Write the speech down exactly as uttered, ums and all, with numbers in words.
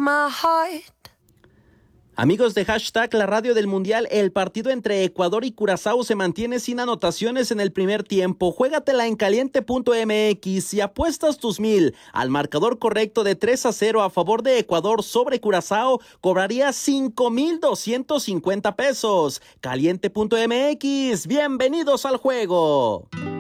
my heart. Amigos de Hashtag La Radio del Mundial, el partido entre Ecuador y Curazao se mantiene sin anotaciones en el primer tiempo. Juégatela en caliente punto m x y apuestas tus mil al marcador correcto de tres a cero a favor de Ecuador sobre Curazao, cobrarías cinco mil doscientos cincuenta pesos. caliente punto m x, bienvenidos al juego.